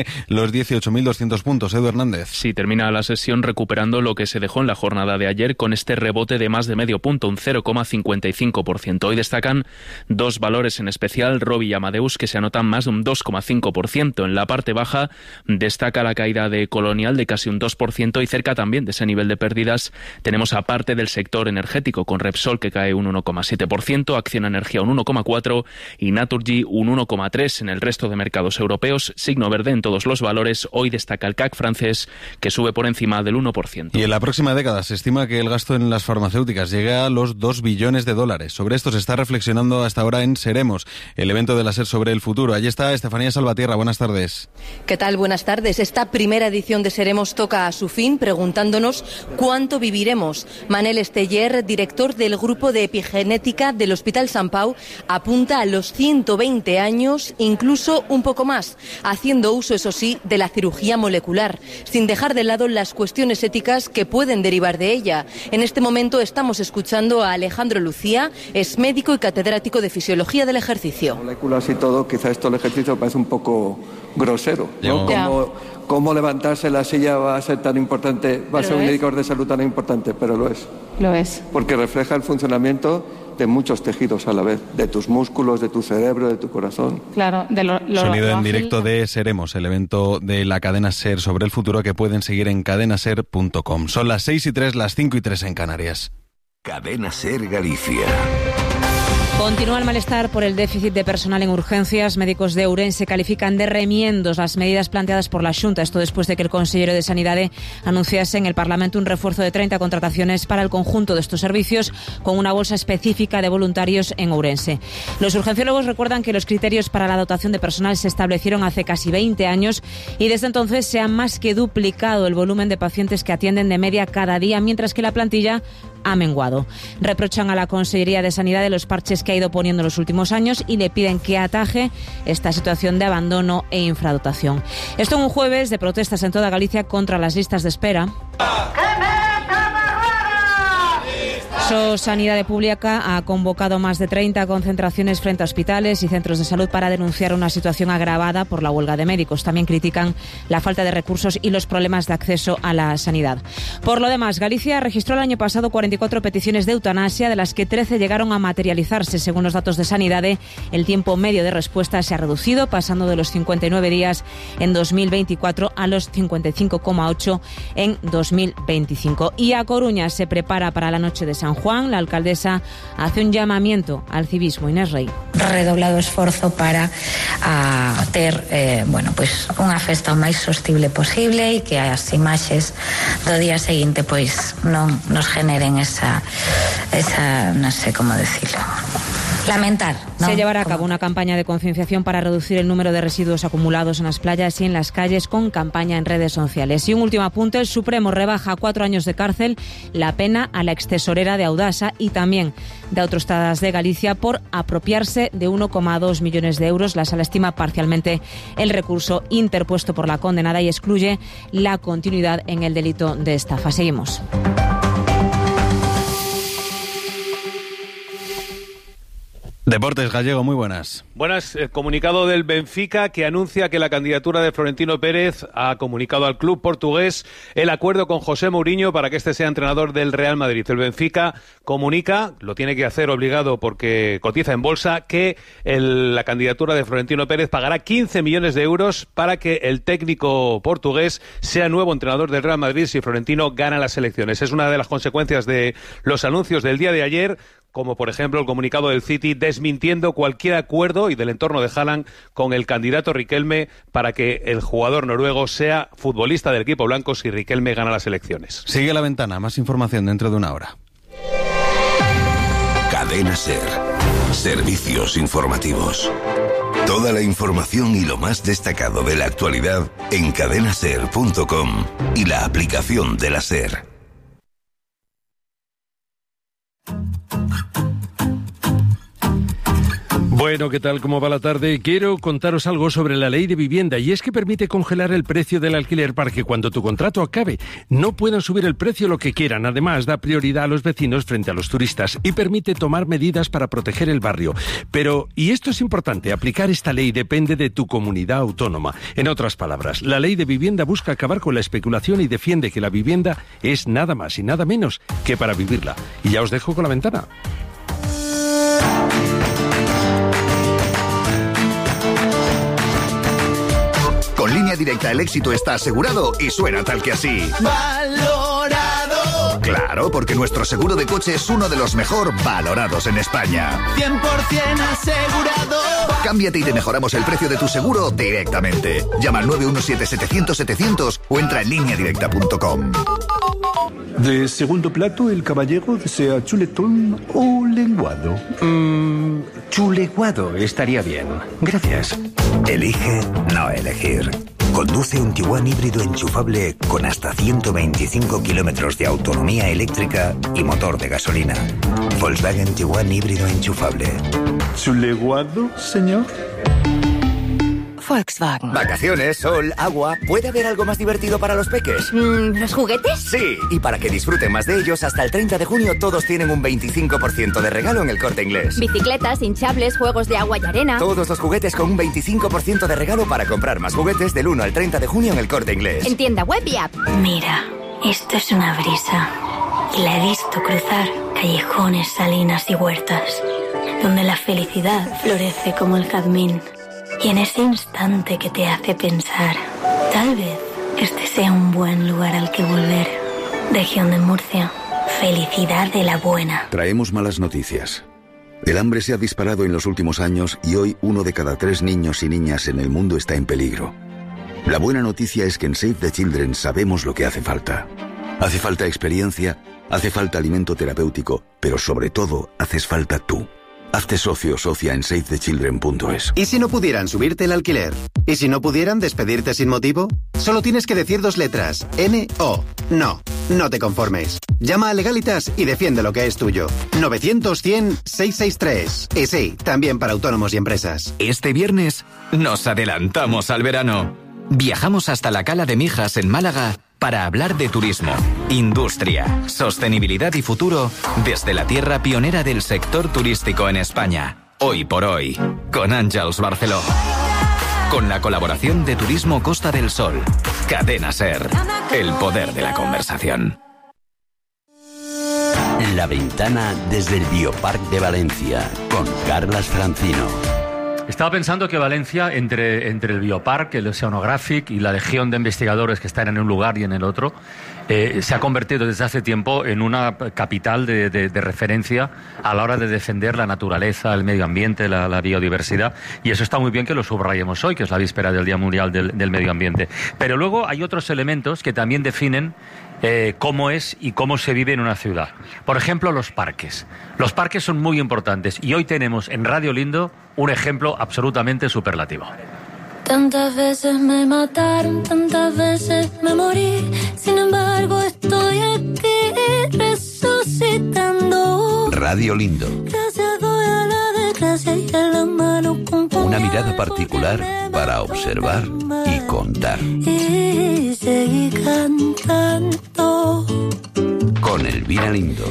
los 18.200 puntos. Edu Hernández. Sí, termina la sesión recuperando lo que se dejó en la jornada de ayer con este rebote de más de medio punto, un 0,55%. Hoy destacan dos valores en especial, Robi y Amadeus, que se anotan más de un 2,5%. En la parte baja destaca la caída de Colonial de casi un 2% y cerca también de ese nivel de pérdidas tenemos aparte del sector energético con Repsol que cae un 1,7%, Acciona Energía un 1,4% y Naturgy un 1,3%. En el resto de mercados europeos, signo verde en todos los valores. Hoy destaca el CAC francés que sube por encima del 1%. Y en la próxima década se estima que el gasto en las farmacéuticas llegue a los $2 billones. Sobre esto se está reflexionando hasta ahora en Seremos, el evento de la SER sobre el futuro. Allí está Estefanía Salvatierra. Buenas tardes. ¿Qué tal? Buenas tardes. Esta primera edición de Seremos toca a su fin preguntándonos cuánto viviremos. Manel Esteller, director del Grupo de Epigenética del Hospital Sant Pau, apunta a los 120 años, incluso un poco más, haciendo uso, eso sí, de la cirugía molecular, sin dejar de lado las cuestiones éticas que pueden derivar de ella. En este momento estamos escuchando a Alejandro Lucía, es médico y catedrático de Fisiología del Ejercicio. Moléculas y todo, quizá esto el ejercicio parece un poco grosero, ¿no? ¿Cómo levantarse la silla va a ser tan importante, va a ser un indicador de salud tan importante? Pero lo es. Lo es. Porque refleja el funcionamiento de muchos tejidos a la vez, de tus músculos, de tu cerebro, de tu corazón. Claro, Sonido en directo de Seremos, el evento de la cadena SER sobre el futuro que pueden seguir en cadenaser.com. Son las 6:03, las 5:03 en Canarias. Cadena SER Galicia. Continúa el malestar por el déficit de personal en urgencias. Médicos de Ourense califican de remiendos las medidas planteadas por la Xunta. Esto después de que el consejero de Sanidade anunciase en el Parlamento un refuerzo de 30 contrataciones para el conjunto de estos servicios con una bolsa específica de voluntarios en Ourense. Los urgenciólogos recuerdan que los criterios para la dotación de personal se establecieron hace casi 20 años y desde entonces se ha más que duplicado el volumen de pacientes que atienden de media cada día, mientras que la plantilla ha menguado. Reprochan a la Consellería de Sanidad de los parches que ha ido poniendo en los últimos años y le piden que ataje esta situación de abandono e infradotación. Esto en un jueves de protestas en toda Galicia contra las listas de espera. Sanidade Pública ha convocado más de 30 concentraciones frente a hospitales y centros de salud para denunciar una situación agravada por la huelga de médicos. También critican la falta de recursos y los problemas de acceso a la sanidad. Por lo demás, Galicia registró el año pasado 44 peticiones de eutanasia, de las que 13 llegaron a materializarse. Según los datos de Sanidade, el tiempo medio de respuesta se ha reducido, pasando de los 59 días en 2024 a los 55,8 en 2025. Y a Coruña se prepara para la noche de San Juan. La alcaldesa hace un llamamiento al civismo. Inés Rey. Redoblado esforzo para ter unha festa o máis sostible posible e que as imaxes do día seguinte pois non nos generen esa non sei como decirlo, lamentar, ¿no? Se llevará a cabo una campaña de concienciación para reducir el número de residuos acumulados en las playas y en las calles, con campaña en redes sociales. Y un último apunte: el Supremo rebaja a 4 años de cárcel la pena a la extesorera de Audasa y también de Autostradas de Galicia por apropiarse de 1,2 millones de euros. La sala estima parcialmente el recurso interpuesto por la condenada y excluye la continuidad en el delito de estafa. Seguimos. Deportes, Gallego, muy buenas. Buenas. El comunicado del Benfica, que anuncia que la candidatura de Florentino Pérez ha comunicado al club portugués el acuerdo con José Mourinho para que este sea entrenador del Real Madrid. El Benfica comunica, lo tiene que hacer obligado porque cotiza en bolsa, que la candidatura de Florentino Pérez pagará 15 millones de euros para que el técnico portugués sea nuevo entrenador del Real Madrid si Florentino gana las elecciones. Es una de las consecuencias de los anuncios del día de ayer, como por ejemplo el comunicado del City desmintiendo cualquier acuerdo y del entorno de Haaland con el candidato Riquelme para que el jugador noruego sea futbolista del equipo blanco si Riquelme gana las elecciones. Sigue La Ventana, más información dentro de una hora. Cadena SER. Servicios informativos. Toda la información y lo más destacado de la actualidad en cadenaser.com y la aplicación de la SER. Bueno, ¿qué tal? ¿Cómo va la tarde? Quiero contaros algo sobre la ley de vivienda, y es que permite congelar el precio del alquiler para que cuando tu contrato acabe no puedan subir el precio lo que quieran. Además, da prioridad a los vecinos frente a los turistas y permite tomar medidas para proteger el barrio. Pero, y esto es importante, aplicar esta ley depende de tu comunidad autónoma. En otras palabras, la ley de vivienda busca acabar con la especulación y defiende que la vivienda es nada más y nada menos que para vivirla. Y ya os dejo con la ventana. Con Línea Directa el éxito está asegurado y suena tal que así. ¡Valorado! Claro, porque nuestro seguro de coche es uno de los mejor valorados en España. 100% asegurado. Cámbiate y te mejoramos el precio de tu seguro directamente. Llama al 917-700-700 o entra en lineadirecta.com. De segundo plato, el caballero desea chuletón o lenguado. Chuleguado estaría bien. Gracias. Elige no elegir. Conduce un Tiguan híbrido enchufable con hasta 125 kilómetros de autonomía eléctrica y motor de gasolina. Volkswagen Tiguan híbrido enchufable. ¿Chuleguado, señor? Volkswagen. Vacaciones, sol, agua. ¿Puede haber algo más divertido para los peques? ¿Los juguetes? Sí, y para que disfruten más de ellos, hasta el 30 de junio todos tienen un 25% de regalo en El Corte Inglés. Bicicletas, hinchables, juegos de agua y arena. Todos los juguetes con un 25% de regalo para comprar más juguetes del 1 al 30 de junio en El Corte Inglés. En tienda web y app. Mira, esto es una brisa. Y la he visto cruzar callejones, salinas y huertas, donde la felicidad florece como el jazmín. Y en ese instante que te hace pensar, tal vez este sea un buen lugar al que volver. Región de Murcia, felicidad de la buena. Traemos malas noticias. El hambre se ha disparado en los últimos años y hoy 1 de cada 3 niños y niñas en el mundo está en peligro. La buena noticia es que en Save the Children sabemos lo que hace falta. Hace falta experiencia, hace falta alimento terapéutico, pero sobre todo haces falta tú. Hazte socio o socia en SaveTheChildren.es. ¿Y si no pudieran subirte el alquiler? ¿Y si no pudieran despedirte sin motivo? Solo tienes que decir 2 letras. N-O. No, no te conformes. Llama a Legalitas y defiende lo que es tuyo. 900-100-663. Y sí, también para autónomos y empresas. Este viernes nos adelantamos al verano. Viajamos hasta la Cala de Mijas en Málaga para hablar de turismo, industria, sostenibilidad y futuro desde la tierra pionera del sector turístico en España. Hoy por hoy, con Àngels Barceló. Con la colaboración de Turismo Costa del Sol. Cadena SER. El poder de la conversación. La ventana desde el Bioparc de Valencia, con Carlas Francino. Estaba pensando que Valencia, entre el Bioparc, el Oceanographic y la legión de investigadores que están en un lugar y en el otro, se ha convertido desde hace tiempo en una capital de referencia a la hora de defender la naturaleza, el medio ambiente, la biodiversidad. Y eso está muy bien que lo subrayemos hoy, que es la víspera del Día Mundial del Medio Ambiente. Pero luego hay otros elementos que también definen cómo es y cómo se vive en una ciudad. Por ejemplo, los parques. Los parques son muy importantes y hoy tenemos en Radio Lindo un ejemplo absolutamente superlativo. Tantas veces me mataron, tantas veces me morí, sin embargo estoy aquí resucitando. Radio Lindo. Gracias doy a la desgracia y a la mano con una mirada particular para observar y contar. Y seguí cantando. Con Elvira Lindo.